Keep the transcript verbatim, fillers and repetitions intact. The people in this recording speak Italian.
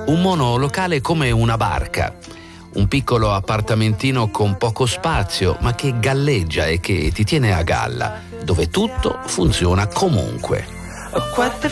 Un monolocale come una barca, un piccolo appartamentino con poco spazio, ma che galleggia e che ti tiene a galla, dove tutto funziona comunque.